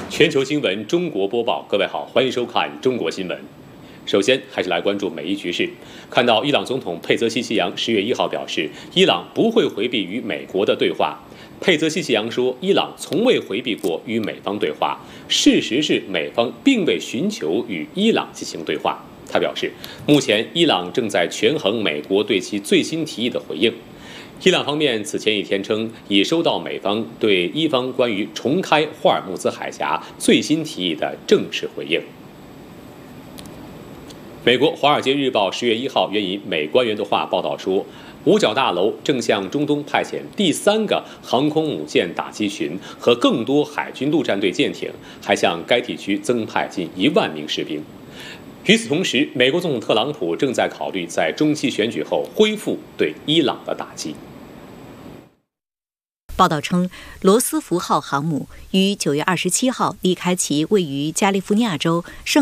全球新闻中国播报，各位好，欢迎收看中国新闻。首先，还是来关注美伊局势。看到伊朗总统佩泽西奇扬10月1号表示，伊朗不会回避与美国的对话。佩泽西奇扬说，伊朗从未回避过与美方对话。事实是，美方并未寻求与伊朗进行对话。他表示，目前伊朗正在权衡美国对其最新提议的回应。伊朗方面此前一天称，已收到美方对伊方关于重开霍尔木兹海峡最新提议的正式回应。美国《华尔街日报》10月1号援引美官员的话报道说，五角大楼正向中东派遣第3个航空母舰打击群和更多海军陆战队舰艇，还向该地区增派近1万名士兵。与此同时，美国总统特朗普正在考虑在中期选举后恢复对伊朗的打击。 报道称，罗斯福号航母于9月27号离开其位于加利福尼亚州圣